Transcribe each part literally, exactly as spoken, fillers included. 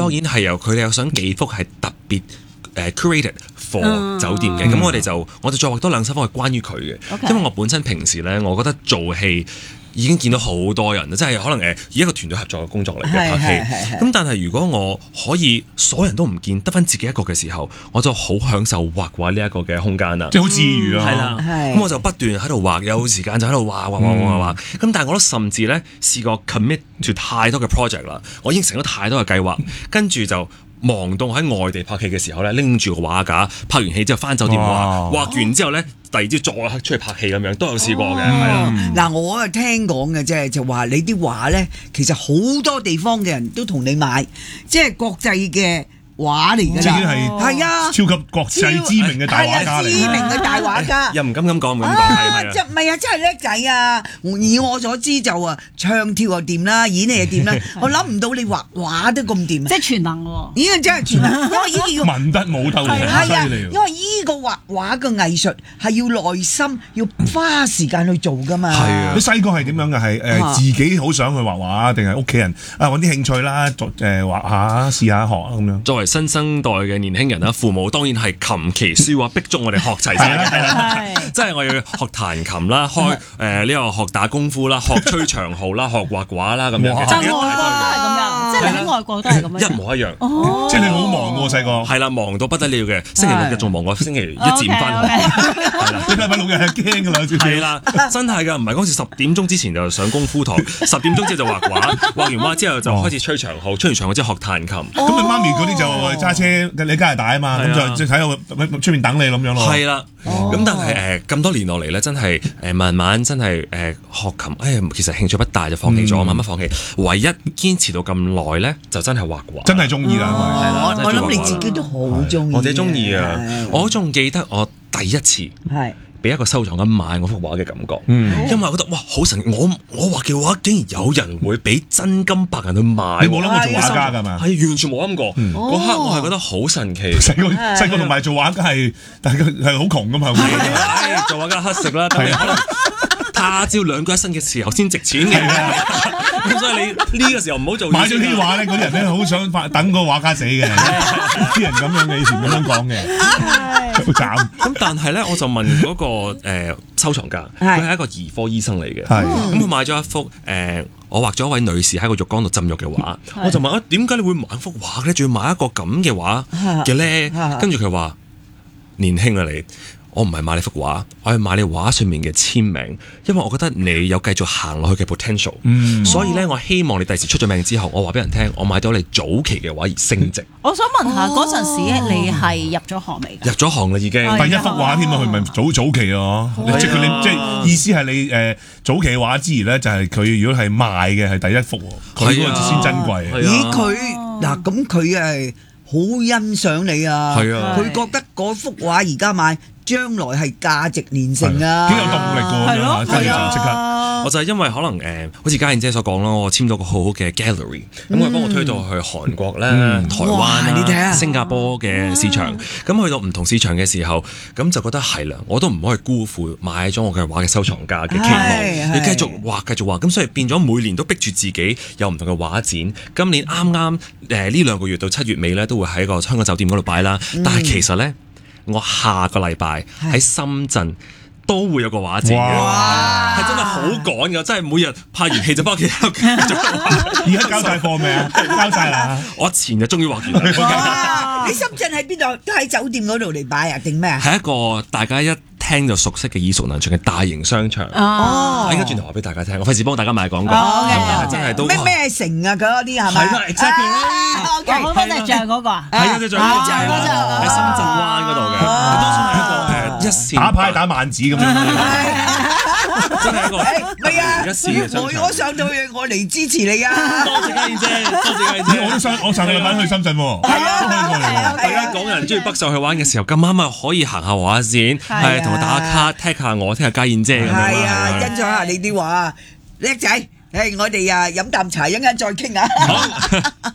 當然係由佢哋有想幾幅係特別誒 curated for 酒店嘅，咁、嗯、我哋就我哋再畫多兩三幅係關於佢嘅， Okay. 因為我本身平時咧，我覺得做戲已經見到好多人，即係可能誒以一個團隊合作嘅工作嚟嘅拍戲。咁但係如果我可以所有人都唔見，得翻自己一個嘅時候，我就好享受畫畫呢一個嘅空間啦。 即係好自如啊！ 係啦，咁我就不斷喺度畫，有時間就喺度畫畫畫畫畫。咁但係我都甚至咧試過 commit to 太多嘅 project 啦，我應承咗太多嘅計劃，跟住就忙到喺外地拍戲嘅時候咧，拎住個畫架，拍完戲之後翻酒店畫，畫完之後咧，第二朝再出去拍戲咁樣，都有試過嘅。係啦， 嗱，我啊聽講嘅啫，就話你啲畫咧，其實好多地方嘅人都同你買，即係國際嘅畫嚟㗎啦， 已經係係啊， 超級國際知名嘅大畫家嚟， 知名嘅大畫家， 又唔敢咁講，唔敢講， 啊，即係唔係啊，真係叻仔啊！以我所知就啊，唱跳又掂啦，演戲又掂啦，我諗唔到你畫畫都咁掂， 即係全能喎。 咦，真係全能，因為呢個文得武鬥， 係啊， 犀利。 因為呢個畫畫嘅藝術係要耐心，要花時間去做㗎嘛。 係啊， 你細個係點樣嘅？係誒自己好想去畫畫，定係屋企人啊揾啲興趣啦，作誒畫下試下學咁樣。 作為新生代嘅年輕人啦，父母當然係琴棋書畫逼足我哋學齊晒嘅，即係我要學彈琴啦，開誒呢個學打功夫啦，學吹長號啦，學畫畫啦咁樣嘅。 但外國都係咁樣，即係你喺外國都係咁樣， 一模一樣。 即係你好忙喎，細個。 係啦，忙到不得了嘅，星期六日仲忙過星期一至五翻學。係啦， 你禮拜六日係驚㗎啦， 係啦，真係㗎，唔係嗰時十點鐘之前就上功夫堂，十點鐘之後就畫畫，畫完畫之後就開始吹長號，吹完長號之後學彈琴。 咁你媽咪嗰啲就揸車，你加拿大啊嘛，咁就即係喺度出面等你咁樣咯。 係啦，咁但係誒咁多年落嚟咧，真係誒慢慢真係誒學琴，誒其實興趣不大就放棄咗，慢慢放棄。唯一堅持到咁耐咧，就真係畫畫， 真係中意啦。 我我諗你自己都好中意， 我自己中意啊！我仲記得我第一次係俾一個收藏家買我幅畫嘅感覺，因為我覺得哇好神奇！我我畫嘅畫竟然有人會俾真金白銀去買， 你冇諗過做畫家㗎嘛？ 係完全冇諗過，嗰刻我係覺得好神奇。 細個細個同埋做畫家係，但係係好窮㗎嘛。 係做畫家乞食啦，可能他朝兩個一身嘅時候先值錢嘅。咁所以你呢個時候唔好做。 買咗啲畫咧，嗰啲人咧好想等個畫家死嘅，啲人咁樣嘅，以前咁樣講嘅，好慘。 咁但係咧，我就問嗰個誒收藏家，佢係一個兒科醫生嚟嘅，咁佢買咗一幅誒我畫咗一位女士喺個浴缸度浸浴嘅畫，我就問啊，點解你會買幅畫咧？仲要買一個咁嘅畫嘅咧？跟住佢話年輕啊你。我唔係買你幅畫，我係買你畫上面嘅簽名，因為我覺得你有繼續行落去嘅 potential，嗯、所以咧我希望你第時出咗名之後，我話俾人聽，我買到你早期嘅畫而升值。 我想問下嗰陣、哦、時你係入咗行未？ 入咗行啦已經， 第一幅畫添啊，佢唔係早早期啊，即係佢你即係意思係你誒早期嘅畫之餘咧，就係佢如果係賣嘅係第一幅，佢嗰個先珍貴。 咦佢嗱咁佢係好欣賞你啊，佢覺得嗰幅畫而家買。將來係價值連城啊！ 幾有動力㗎，係咯，跟住就即刻。 我就係因為可能誒，好似嘉燕姐所講咯，我簽咗個好好嘅 gallery，咁佢幫我推到去韓國咧、台灣啦、新加坡嘅市場。咁去到唔同市場嘅時候，咁就覺得係啦，我都唔可以辜負買咗我嘅畫嘅收藏家嘅期望，要繼續畫繼續畫。咁所以變咗每年都逼住自己有唔同嘅畫展。今年啱啱誒呢兩個月到七月尾咧，都會喺個香港酒店嗰度擺啦。但係其實咧。我下個禮拜喺深圳都會有個畫展嘅，係真係好趕㗎，真係每日拍完戲就翻屋企。 而家交晒貨未啊？交晒啦！ 我前日終於畫完啦。 你深圳喺邊度？都喺酒店嗰度嚟擺啊？定咩啊？ 係一個大家一聽就熟悉嘅耳熟能詳嘅大型商場。哦，我而家轉頭話俾大家聽，我費事幫大家賣廣告。 哦， 真係都咩咩城啊？嗰啲係咪？ 係啦 ，exactly。 嗰個就係嗰個啊？ 係啊，就係嗰個喺深圳灣嗰度嘅。多數係一個誒一線打牌打萬子咁樣。 真係一個唔係啊！ 一線嘅商場。 我我上到去，我嚟支持你啊！ 多謝嘉燕姐，多謝嘉燕姐。 我都上我上個禮拜去深圳喎。 係啊， 大家港人中意北上去玩嘅時候，咁啱啊可以行下畫展，係同我打卡，踢下我，踢下嘉燕姐咁樣。 係啊，欣賞下你啲畫，叻仔！誒，我哋啊飲啖茶，一陣間再傾啊。好。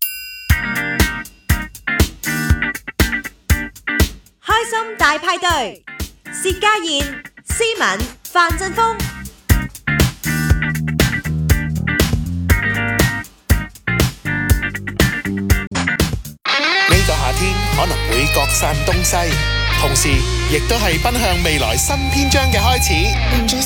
開心大派對，薛家燕、思敏、范振鋒。 天可能會各散東西，同時亦都係奔向未來新篇章嘅開始。 唔做